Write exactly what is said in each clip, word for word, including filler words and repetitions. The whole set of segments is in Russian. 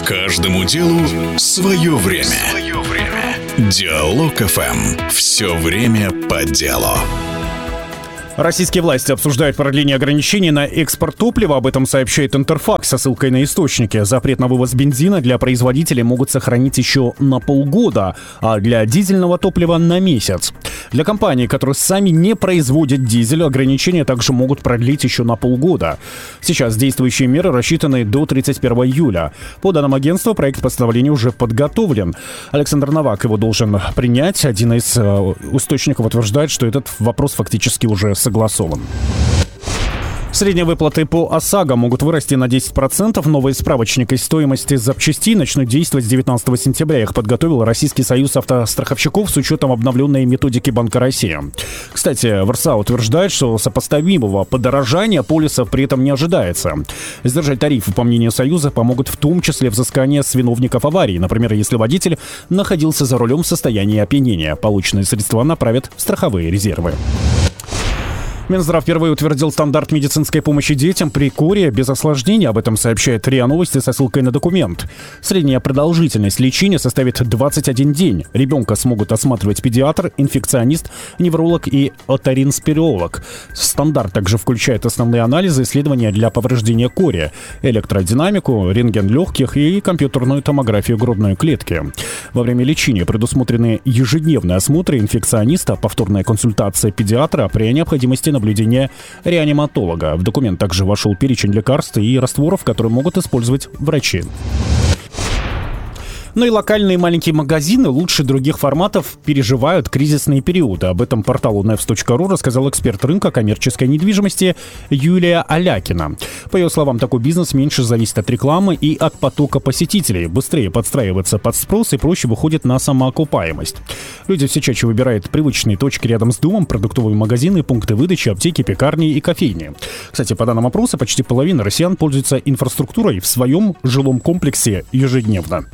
Каждому делу свое время. Свое время. Диалог эф эм. Все время по делу. Российские власти обсуждают продление ограничений на экспорт топлива. Об этом сообщает Интерфакс со ссылкой на источники. Запрет на вывоз бензина для производителей могут сохранить еще на полгода, а для дизельного топлива на месяц. Для компаний, которые сами не производят дизель, ограничения также могут продлить еще на полгода. Сейчас действующие меры рассчитаны до тридцать первого июля. По данным агентства, проект постановления уже подготовлен. Александр Новак его должен принять. Один из э, источников утверждает, что этот вопрос фактически уже согласован. Средние выплаты по ОСАГО могут вырасти на десять процентов. Новый справочник из стоимости запчастей начнут действовать с девятнадцатого сентября. Их подготовил Российский союз автостраховщиков с учетом обновленной методики Банка России. Кстати, в эр эс а утверждает, что сопоставимого подорожания полисов при этом не ожидается. Сдержать тарифы, по мнению Союза, помогут в том числе взыскание с виновников аварии. Например, если водитель находился за рулем в состоянии опьянения. Полученные средства направят в страховые резервы. Минздрав впервые утвердил стандарт медицинской помощи детям при коре без осложнений. Об этом сообщает РИА Новости со ссылкой на документ. Средняя продолжительность лечения составит двадцать один день. Ребенка смогут осматривать педиатр, инфекционист, невролог и оторинспиролог. Стандарт также включает основные анализы, исследования для повреждения кори, электродинамику, рентген легких и компьютерную томографию грудной клетки. Во время лечения предусмотрены ежедневные осмотры инфекциониста, повторная консультация педиатра, при необходимости наблюдения реаниматолога. В документ также вошел перечень лекарств и растворов, которые могут использовать врачи. Ну и локальные маленькие магазины лучше других форматов переживают кризисные периоды. Об этом порталу нэвс точка ру рассказал эксперт рынка коммерческой недвижимости Юлия Алякина. По ее словам, такой бизнес меньше зависит от рекламы и от потока посетителей, быстрее подстраивается под спрос и проще выходит на самоокупаемость. Люди все чаще выбирают привычные точки рядом с домом, продуктовые магазины, пункты выдачи, аптеки, пекарни и кофейни. Кстати, по данным опроса, почти половина россиян пользуются инфраструктурой в своем жилом комплексе ежедневно.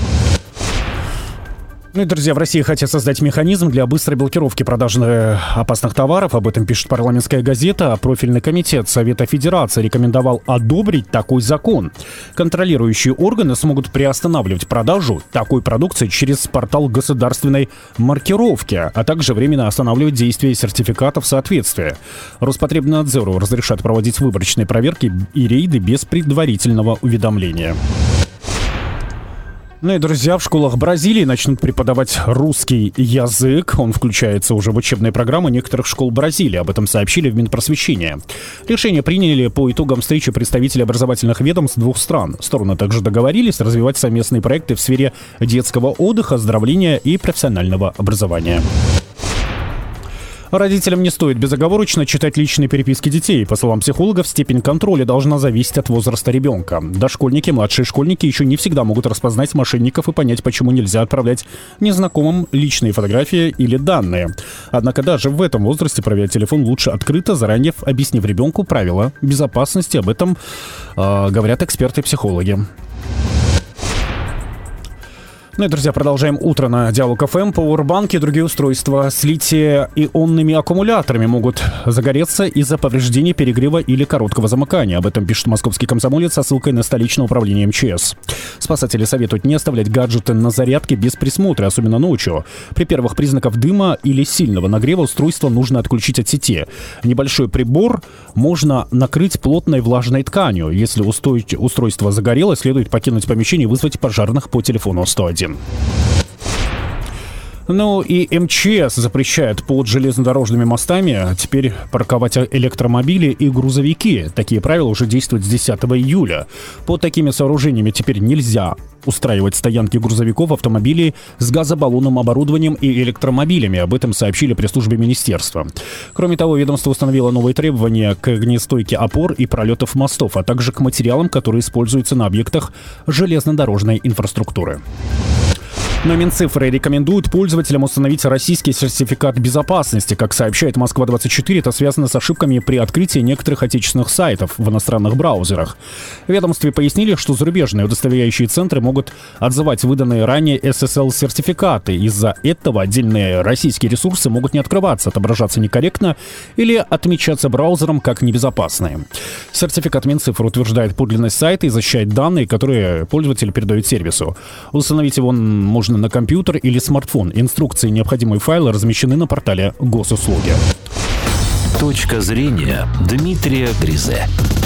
Ну и, друзья, в России хотят создать механизм для быстрой блокировки продажи опасных товаров. Об этом пишет парламентская газета. Профильный комитет Совета Федерации рекомендовал одобрить такой закон. Контролирующие органы смогут приостанавливать продажу такой продукции через портал государственной маркировки, а также временно останавливать действие сертификатов соответствия. Роспотребнадзору разрешат проводить выборочные проверки и рейды без предварительного уведомления. Ну и, друзья, в школах Бразилии начнут преподавать русский язык. Он включается уже в учебные программы некоторых школ Бразилии. Об этом сообщили в Минпросвещения. Решение приняли по итогам встречи представителей образовательных ведомств двух стран. Стороны также договорились развивать совместные проекты в сфере детского отдыха, оздоровления и профессионального образования. Родителям не стоит безоговорочно читать личные переписки детей. По словам психологов, степень контроля должна зависеть от возраста ребенка. Дошкольники, младшие школьники еще не всегда могут распознать мошенников и понять, почему нельзя отправлять незнакомым личные фотографии или данные. Однако даже в этом возрасте проверять телефон лучше открыто, заранее объяснив ребенку правила безопасности. Об этом э, говорят эксперты-психологи. Ну и, друзья, продолжаем утро на Диалог эф эм. Пауэрбанки и другие устройства с литий-ионными аккумуляторами могут загореться из-за повреждений, перегрева или короткого замыкания. Об этом пишет московский комсомолец со ссылкой на столичное управление эм че эс. Спасатели советуют не оставлять гаджеты на зарядке без присмотра, особенно ночью. При первых признаках дыма или сильного нагрева устройство нужно отключить от сети. Небольшой прибор можно накрыть плотной влажной тканью. Если устройство загорелось, следует покинуть помещение и вызвать пожарных по телефону сто один. Ну и эм че эс запрещает под железнодорожными мостами теперь парковать электромобили и грузовики. Такие правила уже действуют с десятого июля. Под такими сооружениями теперь нельзя устраивать стоянки грузовиков, автомобилей с газобаллонным оборудованием и электромобилями. Об этом сообщили пресс-службе министерства. Кроме того, ведомство установило новые требования к огнестойке опор и пролетов мостов, а также к материалам, которые используются на объектах железнодорожной инфраструктуры. Но Минцифры рекомендуют пользователям установить российский сертификат безопасности. Как сообщает Москва двадцать четыре, это связано с ошибками при открытии некоторых отечественных сайтов в иностранных браузерах. В ведомстве пояснили, что зарубежные удостоверяющие центры могут отзывать выданные ранее эс эс эл-сертификаты. Из-за этого отдельные российские ресурсы могут не открываться, отображаться некорректно или отмечаться браузером как небезопасные. Сертификат Минцифры утверждает подлинность сайта и защищает данные, которые пользователь передает сервису. Установить его можно на компьютер или смартфон. Инструкции и необходимые файлы размещены на портале Госуслуги. Точка зрения Дмитрия Гризе.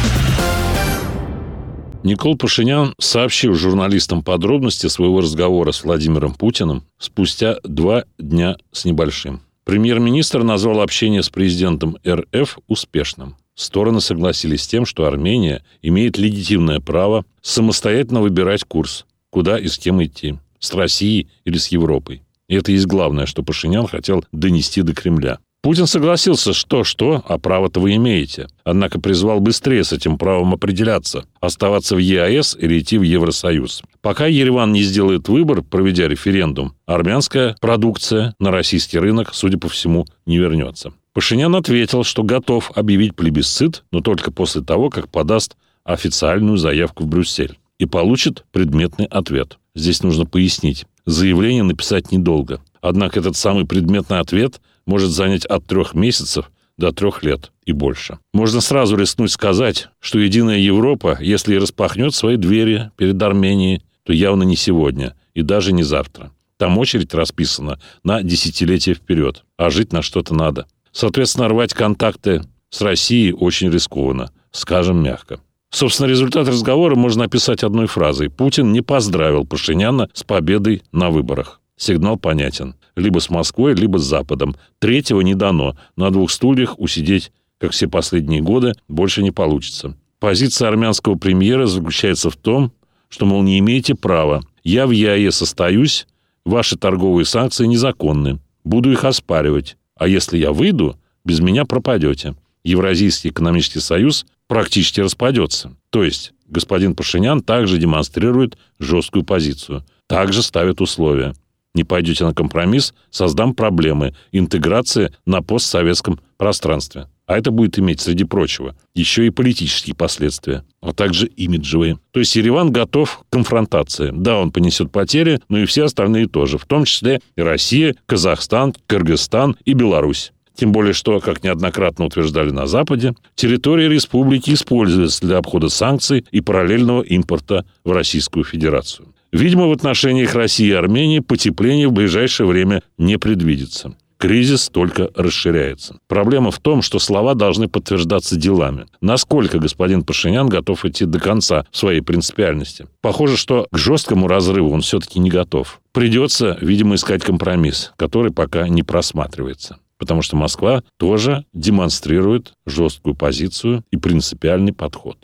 Никол Пашинян сообщил журналистам подробности своего разговора с Владимиром Путиным спустя два дня с небольшим. Премьер-министр назвал общение с президентом эр эф успешным. Стороны согласились с тем, что Армения имеет легитимное право самостоятельно выбирать курс, куда и с кем идти. С Россией или с Европой. И это и есть главное, что Пашинян хотел донести до Кремля. Путин согласился, что-что, а право-то вы имеете. Однако призвал быстрее с этим правом определяться, оставаться в е а эс или идти в Евросоюз. Пока Ереван не сделает выбор, проведя референдум, армянская продукция на российский рынок, судя по всему, не вернется. Пашинян ответил, что готов объявить плебисцит, но только после того, как подаст официальную заявку в Брюссель и получит предметный ответ. Здесь нужно пояснить. Заявление написать недолго. Однако этот самый предметный ответ может занять от трех месяцев до трех лет и больше. Можно сразу рискнуть сказать, что Единая Европа, если и распахнет свои двери перед Арменией, то явно не сегодня и даже не завтра. Там очередь расписана на десятилетия вперед, а жить на что-то надо. Соответственно, рвать контакты с Россией очень рискованно, скажем мягко. Собственно, результат разговора можно описать одной фразой. Путин не поздравил Пашиняна с победой на выборах. Сигнал понятен. Либо с Москвой, либо с Западом. Третьего не дано. На двух стульях усидеть, как все последние годы, больше не получится. Позиция армянского премьера заключается в том, что, мол, не имеете права. Я в е а эс остаюсь, ваши торговые санкции незаконны. Буду их оспаривать. А если я выйду, без меня пропадете. Евразийский экономический союз практически распадется. То есть господин Пашинян также демонстрирует жесткую позицию. Также ставит условия. Не пойдете на компромисс, создам проблемы интеграции на постсоветском пространстве. А это будет иметь, среди прочего, еще и политические последствия, а также имиджевые. То есть Ереван готов к конфронтации. Да, он понесет потери, но и все остальные тоже, в том числе и Россия, Казахстан, Кыргызстан и Беларусь. Тем более, что, как неоднократно утверждали на Западе, территория республики используется для обхода санкций и параллельного импорта в Российскую Федерацию. Видимо, в отношениях России и Армении потепление в ближайшее время не предвидится. Кризис только расширяется. Проблема в том, что слова должны подтверждаться делами. Насколько господин Пашинян готов идти до конца в своей принципиальности? Похоже, что к жесткому разрыву он все-таки не готов. Придется, видимо, искать компромисс, который пока не просматривается. Потому что Москва тоже демонстрирует жесткую позицию и принципиальный подход.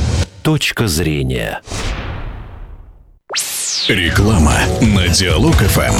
Точка зрения. Реклама на Диалог эф эм.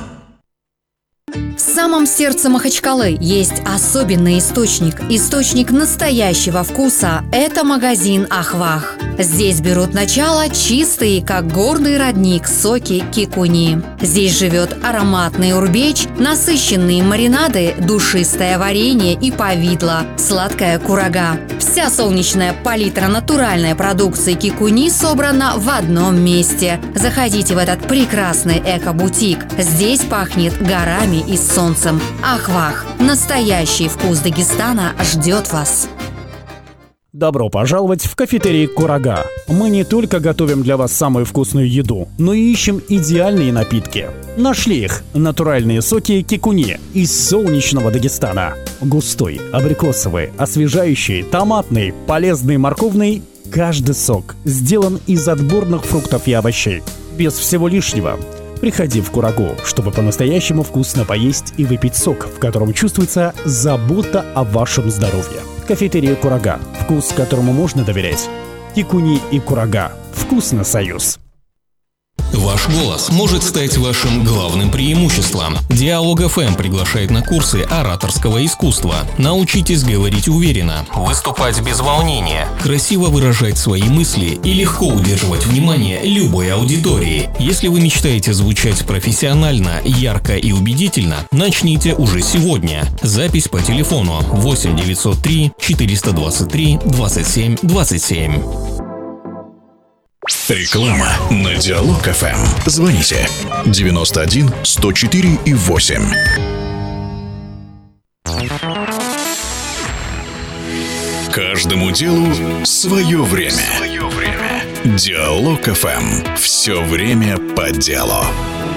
В самом сердце Махачкалы есть особенный источник. Источник настоящего вкуса – это магазин «Ахвах». Здесь берут начало чистые, как горный родник, соки кикуни. Здесь живет ароматный урбеч, насыщенные маринады, душистое варенье и повидло, сладкая курага. Вся солнечная палитра натуральной продукции кикуни собрана в одном месте. Заходите в этот прекрасный эко-бутик. Здесь пахнет горами и солнцем. Ахвах. Настоящий вкус Дагестана ждет вас. Добро пожаловать в кафетерий «Курага». Мы не только готовим для вас самую вкусную еду, но и ищем идеальные напитки. Нашли их. Натуральные соки кикуни из солнечного Дагестана. Густой, абрикосовый, освежающий, томатный, полезный, морковный. Каждый сок сделан из отборных фруктов и овощей. Без всего лишнего. Приходи в Курагу, чтобы по-настоящему вкусно поесть и выпить сок, в котором чувствуется забота о вашем здоровье. Кафетерия «Курага». Вкус, которому можно доверять. Кикуни и Курага. Вкусно, союз. Ваш голос может стать вашим главным преимуществом. Диалог эф эм приглашает на курсы ораторского искусства. Научитесь говорить уверенно, выступать без волнения, красиво выражать свои мысли и легко удерживать внимание любой аудитории. Если вы мечтаете звучать профессионально, ярко и убедительно, начните уже сегодня. Запись по телефону восемь девятьсот три четыреста двадцать три двадцать семь двадцать семь. Реклама на Диалог эф эм. Звоните девяносто один сто четыре и восемь. Каждому делу свое время. Диалог эф эм. Все время по делу.